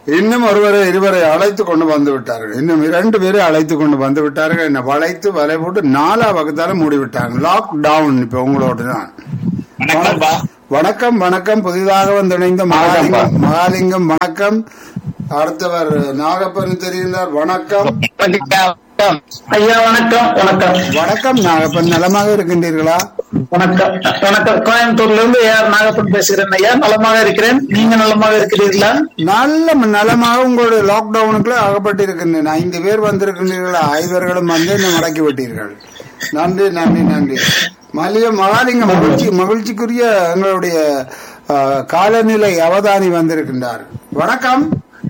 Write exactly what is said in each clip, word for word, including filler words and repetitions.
இன்னும் ஒருவரை இருவரை அழைத்து கொண்டு வந்து விட்டார்கள். இன்னும் இரண்டு பேரை அழைத்து கொண்டு வந்து விட்டார்கள். என்ன வளைத்து வலை போட்டு நாலா வகுத்தால மூடிவிட்டாங்க. Lock down. இப்ப உங்களோட தான். வணக்கம் வணக்கம். புதிதாக வந்து இணைந்த மகாலிங்கம் மகாலிங்கம் வணக்கம். அடுத்தவர் நாகப்பன் தெரிந்தார். வணக்கம் ஐயா. வணக்கம் வணக்கம் வணக்கம் நாகப்பன். நலமாக இருக்கின்றீர்களா? வணக்கம் வணக்கம். கோயம்புத்தூர்ல இருந்து யார் நாகப்பன் பேசுகிறேன் ஐயா. நலமாக இருக்கிறேன். நீங்க நலமாக இருக்கிறீர்களா? நல்ல நலமாக. உங்களுடைய லாக்டவுனுக்குள்ள அகப்பட்டு இருக்கின்றேன். ஐந்து பேர் வந்திருக்கின்றீர்களா? ஐவர்களும் வந்து என்ன மடக்கி விட்டீர்கள். நன்றி நன்றி நன்றி. மலிய மகாலிங்க மகிழ்ச்சி மகிழ்ச்சிக்குரிய எங்களுடைய காலநிலை அவதானி வந்திருக்கின்றார். வணக்கம்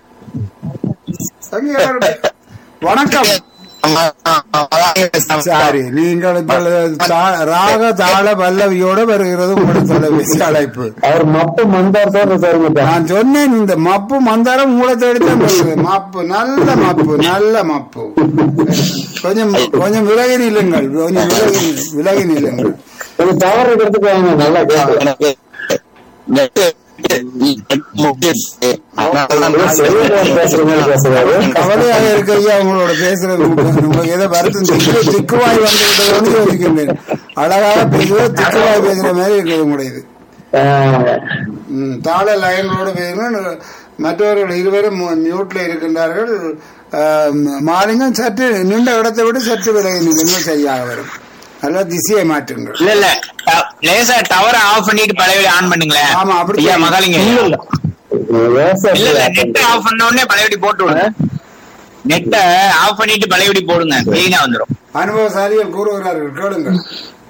வணக்கம். சாரி, நீங்கள் ராக தாள பல்லவியோட வருகிறது உங்களுடைய தொலைபேசி அழைப்பு. அவர் மப்பு மந்தாரம். நான் சொன்னேன் இந்த மப்பு மந்தாரம் மூலத்தை எடுத்தான் வருது. மப்பு நல்ல மப்பு நல்ல மப்பு. கொஞ்சம் கொஞ்சம் விலகி நில்லுங்கள். கொஞ்சம் விலகி விலகி நில்லுங்கள். கொஞ்சம் தவறு எடுத்துக்கு நல்லா கேட்க. கவலையாக இருக்கையா உங்களோட பேசுறது. ஏதோ வருத்தம் திக்குவாய் வந்து விட்டது யோசிக்கின்றேன். அழகாக பேசுவது திக்குவாய் பேசுற மாதிரி இருக்கிறது உங்களுடையது. உம் தாள லைனோட பேசுங்க. மற்றவர்கள் இருவரும் மியூட்ல இருக்கின்றார்கள். மாலிங்கம் சற்று நீண்ட இடத்தை விட சற்று விலகி நில்லுங்கள். சரியாக வரும். நல்லா திசையை மாற்றுங்கள். இல்ல இல்ல லேசா டவர் ஆஃப் பண்ணிட்டு பழைய ஆன் பண்ணுங்களேன். ஆமா அப்படி மகாலிங்க. இல்ல இல்ல நெட் ஆஃப் பண்ண உடனே பழையபடி போட்டு விடுங்க. நெட்டை ஆஃப் பண்ணிட்டு பழையபடி போடுங்க. கிளீனா வந்துடும். அனுபவசாலிகள் கூறுகிறார்கள், கேளுங்கள்.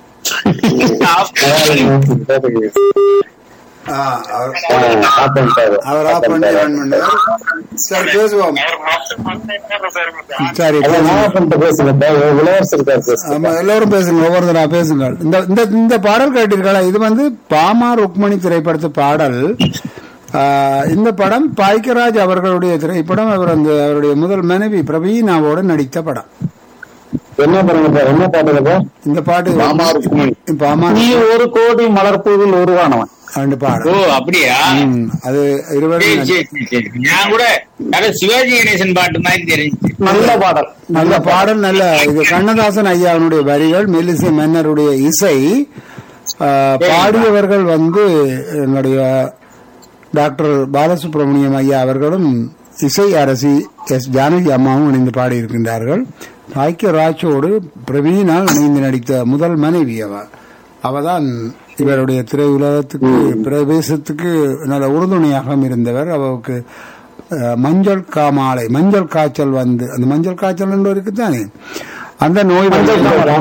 அவர் ஆஃப் பண்ணி ஆன் பண்ணுவார். சரி பேசுவோம். சரி எல்லோரும் பேசுங்க. ஒவ்வொருத்தரா பேசுங்கள். இந்த இந்த பாடல் கேட்டீர்களா? இது வந்து பாமா ருக்மணி திரைப்படத்து பாடல். இந்த படம் பாய்க்கராஜ் அவர்களுடைய திரைப்படம். அவர் அந்த அவருடைய முதல் மனைவி பிரவீனாவோட நடித்த படம். என்ன பண்ணுங்க என்ன பாட்டு? இந்த பாட்டு பாமா ஒரு கோடி மலர்பூவில் உருவானவன் ரெண்டு பாடல். ஓ அப்படியா? அது இருவரும் நான் கூட சிவாஜி கணேசன் பாட்டு மாதிரி தெரிஞ்சு. நல்ல பாடல் நல்ல பாடல். நல்ல இது கண்ணதாசன் ஐயாவுடைய வரிகள், மெல்லிசை மன்னருடைய இசை. பாடியவர்கள் வந்து என்னுடைய டாக்டர் பாலசுப்ரமணியம் ஐயா அவர்களும் இசை அரசி எஸ் ஜானகி அம்மாவும் இணைந்து பாடியிருக்கின்றார்கள். பாக்கியராஜோடு பிரவீனா இணைந்து நடித்த முதல் மனைவி அவ. அவதான் இவருடைய திரையுலகத்துக்கு பிரவேசத்துக்கு நல்ல உறுதுணையாக இருந்தவர். அவருக்கு மஞ்சள் காமாலை மஞ்சள் காய்ச்சல் வந்து, அந்த மஞ்சள் காய்ச்சல் என்று இருக்குதானே, அந்த நோய் வந்து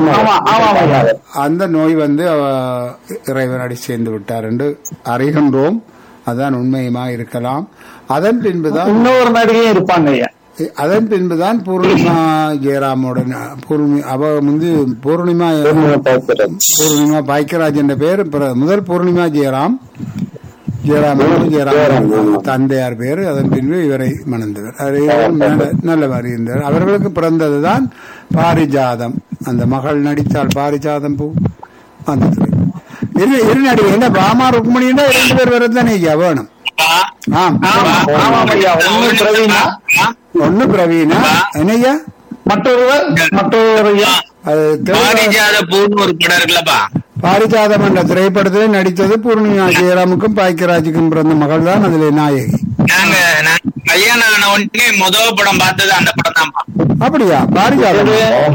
அந்த நோய் வந்து இறைவனடி சேர்ந்து விட்டார் என்று அறிகின்றோம். அதான் உண்மையுமா இருக்கலாம். அதன் பின்புதான் இன்னொரு நடிகையும் இருப்பாங்க. அதன் பின்புதான் பூர்ணிமா ஜெயராமோட பூர்ணி அவ வந்து பூர்ணிமா பூர்ணிமா பாய்க்கராஜ் என்ற பெயர். முதல் பூர்ணிமா ஜெயராம் ஜெயராம் ஜெயராம் தந்தையார் பேரு. அதன் பின்பு இவரை மணந்தவர். நல்ல மாதிரி இருந்தார். அவர்களுக்கு பிறந்ததுதான் பாரிஜாதம். அந்த மகள் நடித்தால் பாரிஜாதம் பூ. அந்த இரு இரு நடிகை என்ன பாமா ருக்மணின்னா இரண்டு பேர் வரதானே ஐயா வேணும். ஒன்னு பிரவீனா என்னையா, மற்றொருவர் மற்றொரு பாரிஜாதம் என்ற திரைப்படத்தில் நடித்தது பூர்ணிமா ஜெயராமுக்கும் பாக்கியராஜுக்கும் பிறந்த மகள் தான் அதில் நாயகி. முதல் படம் பார்த்தது அந்த படம் தான். அப்படியா? பாரிஜாதம்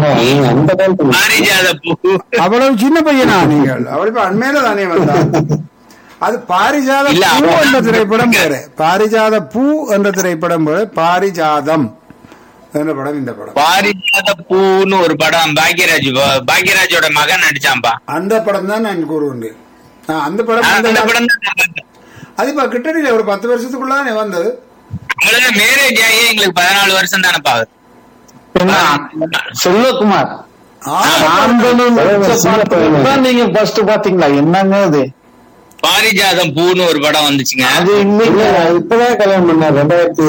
அவ்வளவு சின்ன பையனா நீங்கள்? அவளுக்கு அண்மையில தானே வந்தார். அது பாரிஜாத பூ என்ற திரைப்படம் பேரு. பாரிஜாத பூ என்ற திரைப்படம் பேரு பாரிஜாதம் என்ற படம். இந்த படம் பாரிஜாத பூன்னு ஒரு படம் பாக்யராஜ் பாக்யராஜோட மகன் நடிச்சாம்பா. அந்த படம் தான் நான் கூறுவேன். அந்த படம் அது இப்ப கிட்டத்தட்ட ஒரு பத்து வருஷத்துக்குள்ளதானே வந்தது. மேரேஜ் ஆகி எங்களுக்கு பதினாலு வருஷம் தானே பாக்குது. செல்வகுமார் நீங்க ஃபர்ஸ்ட் பாத்தீங்களா? என்னங்க அது பாரிஜாதம் பூன்னு ஒரு படம் வந்துச்சுங்க. அது இப்பதான் கல்யாணம் பண்ண ரெண்டாயிரத்தி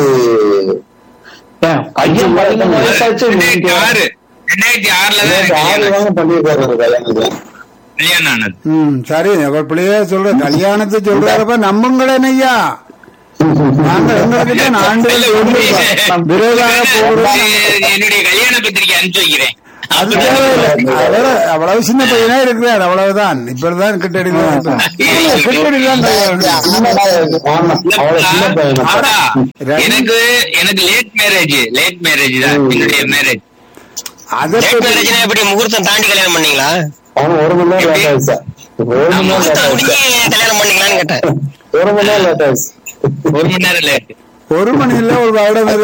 ஆறு ரெண்டாயிரத்தி ஆறுல பண்ணிருக்காரு கல்யாணம். சரி, அவர் பிள்ளைய சொல்ற கல்யாணத்தை சொல்றாருப்ப நம்புங்களேன் ஐயா. நாங்கள் எங்களுக்கு தான் ஆண்டுகள் விரைவாக போகிறோம். என்னுடைய கல்யாண பத்திரிக்கை அனுப்பிச்சு வைக்கிறேன். அது தேவையில்லை. அவர் அவ்வளவு சின்ன பையனா இருக்கிறார், அவ்வளவுதான். இப்பதான் கிட்டடி எனக்கு எனக்கு லேட் மேரேஜ் லேட் மேரேஜ் தான் என்னுடைய மேரேஜ். அதை எப்படி முகூர்த்தம் தாண்டி கல்யாணம் பண்ணீங்களா? ஒரு மணி நேரம் லேட் ஆயிடுச்சு. கல்யாணம் பண்ணீங்களான்னு கேட்டேன். ஒரு மணி நேரம் லேட் ஆயிடுச்சு. ஒரு மணி நேரம் லேட். ஒரு மணி இல்ல ஒரு வருடம்